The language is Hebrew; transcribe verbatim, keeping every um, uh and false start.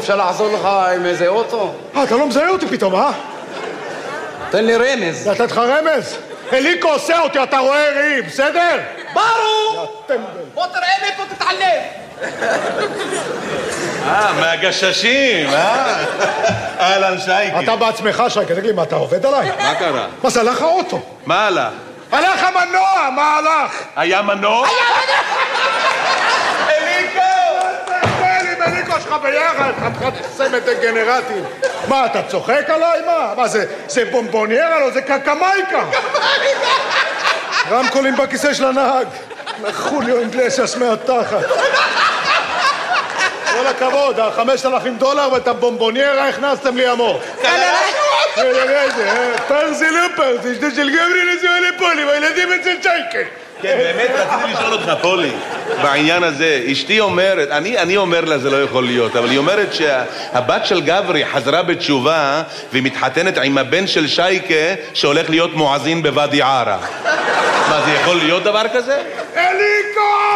אפשר לעזור לך עם איזה אוטו? אה, אתה לא מזהה אותי פתאום, אה? תן לי רמז. לתת לך רמז? אליקו עושה אותי, אתה רואה ראי, בסדר? ברור! בוא תראה לי פה תתעלם. אה, מהגששים, אה? אהלן שייקי. אתה בעצמך, שייקי, תגיד לי, מה, אתה עובד עליי? מה קרה? מה זה, הלך האוטו? מה הלך? הלך המנוע, מה הלך? היה מנוע? היה מנוע! אליקו! תסתכל עם אליקו שלך ביחד, חתיכת סמד דגנרטים. מה, אתה צוחק עליי? מה? מה זה, זה בומבוניירה? לא, זה קקמייקה. רמקולים בכיסא של הנהג. לחוליו אינגלסיאס מהתחת. כל הכבוד, החמשת אלפים דולר ואת הבומבוניירה הכנסתם לי עמוק. פרזי לא פרזי, שדה של גברי נשואה לפולי, והילדים אצל שייקה. כן, באמת רציתי לשאול אותך, פולי, בעניין הזה. אשתי אומרת, אני, אני אומר לה זה לא יכול להיות, אבל היא אומרת שהבת של גברי חזרה בתשובה והיא מתחתנת עם הבן של שייקה שהולך להיות מואזין בוואדי ערה. מה, זה יכול להיות דבר כזה? אליקו!